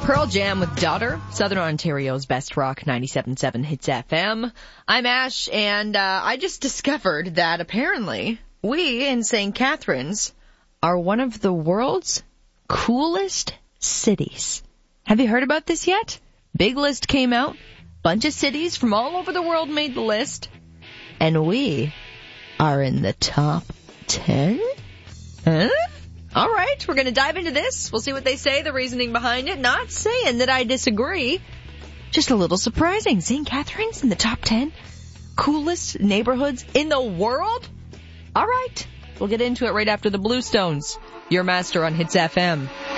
Pearl Jam with Daughter, Southern Ontario's best rock, 97.7 Hits FM. I'm Ash, and I just discovered that apparently we in St. Catharines are one of the world's coolest cities. Have you heard about this yet? Big list came out. Bunch of cities from all over the world made the list. And we are in the top 10? Huh? All right, we're going to dive into this. We'll see what they say, the reasoning behind it. Not saying that I disagree. Just a little surprising. St. Catharines in the top 10 coolest neighborhoods in the world? All right, we'll get into it right after the Bluestones. Your master on Hits FM.